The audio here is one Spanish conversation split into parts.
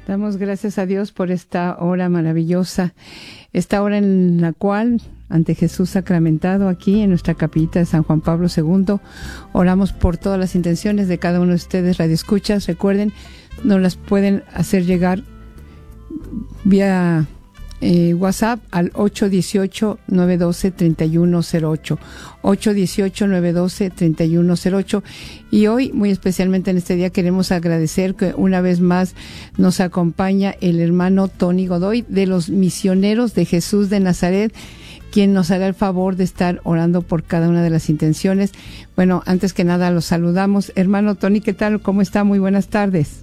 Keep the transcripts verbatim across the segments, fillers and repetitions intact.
Damos gracias a Dios por esta hora maravillosa, esta hora en la cual, ante Jesús sacramentado aquí en nuestra capillita de San Juan Pablo segundo, oramos por todas las intenciones de cada uno de ustedes, radioescuchas. Recuerden, nos las pueden hacer llegar vía eh, WhatsApp al ocho uno ocho, nueve uno dos, tres uno cero ocho, ocho uno ocho, nueve uno dos, tres uno cero ocho. Y hoy, muy especialmente en este día, queremos agradecer que una vez más nos acompaña el hermano Tony Godoy de los Misioneros de Jesús de Nazaret, quien nos hará el favor de estar orando por cada una de las intenciones. Bueno, antes que nada los saludamos. Hermano Tony, ¿qué tal? ¿Cómo está? Muy buenas tardes.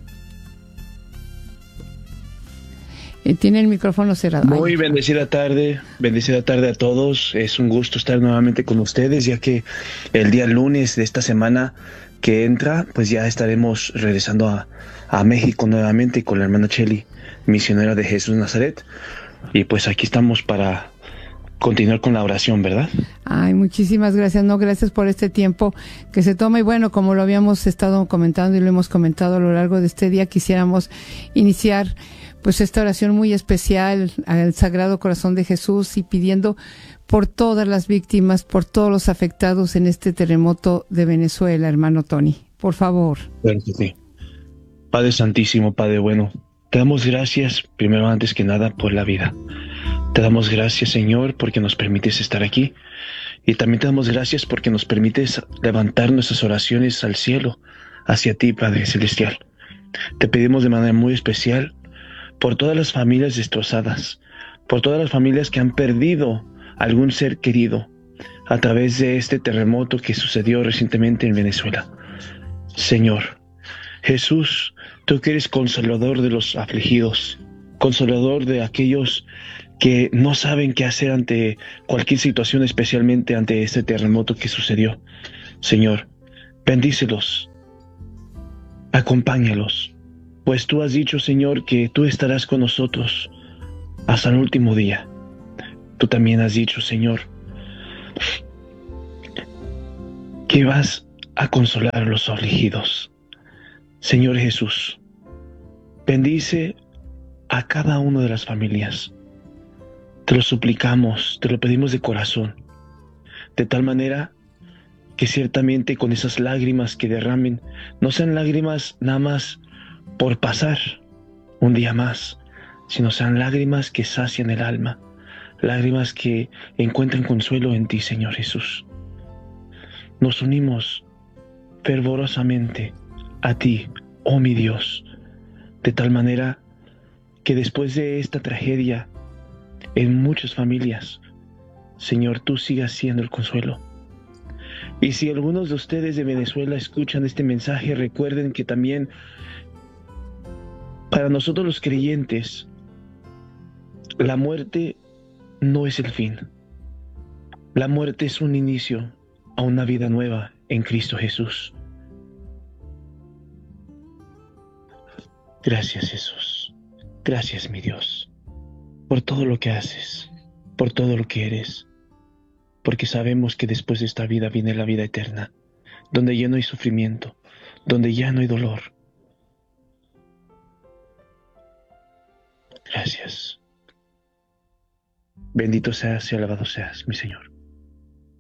Tiene el micrófono cerrado. Muy Ay. bendecida tarde, bendecida tarde a todos. Es un gusto estar nuevamente con ustedes, ya que el día lunes de esta semana que entra, pues ya estaremos regresando a, a México nuevamente con la hermana Cheli, misionera de Jesús Nazaret. Y pues aquí estamos para continuar con la oración, ¿verdad? Ay, muchísimas gracias. No, gracias por este tiempo que se toma. Y bueno, como lo habíamos estado comentando y lo hemos comentado a lo largo de este día, quisiéramos iniciar pues esta oración muy especial al Sagrado Corazón de Jesús y pidiendo por todas las víctimas, por todos los afectados en este terremoto de Venezuela, hermano Tony. Por favor. Claro que sí. Padre Santísimo, Padre bueno, te damos gracias, primero antes que nada, por la vida. Te damos gracias, Señor, porque nos permites estar aquí. Y también te damos gracias porque nos permites levantar nuestras oraciones al cielo, hacia ti, Padre Celestial. Te pedimos de manera muy especial por todas las familias destrozadas, por todas las familias que han perdido algún ser querido a través de este terremoto que sucedió recientemente en Venezuela. Señor, Jesús, tú que eres consolador de los afligidos, consolador de aquellos que no saben qué hacer ante cualquier situación, especialmente ante este terremoto que sucedió. Señor, bendícelos, acompáñalos, pues tú has dicho, Señor, que tú estarás con nosotros hasta el último día. Tú también has dicho, Señor, que vas a consolar a los afligidos. Señor Jesús, bendice a cada una de las familias. Te lo suplicamos, te lo pedimos de corazón, de tal manera que ciertamente con esas lágrimas que derramen, no sean lágrimas nada más por pasar un día más, sino sean lágrimas que sacian el alma, lágrimas que encuentran consuelo en ti, Señor Jesús. Nos unimos fervorosamente a ti, oh mi Dios, de tal manera que después de esta tragedia en muchas familias, Señor, tú sigas siendo el consuelo. Y si algunos de ustedes de Venezuela escuchan este mensaje, recuerden que también para nosotros los creyentes, la muerte no es el fin. La muerte es un inicio a una vida nueva en Cristo Jesús. Gracias, Jesús. Gracias, mi Dios, por todo lo que haces, por todo lo que eres, porque sabemos que después de esta vida viene la vida eterna, donde ya no hay sufrimiento, donde ya no hay dolor. Gracias. Bendito seas y alabado seas, mi Señor.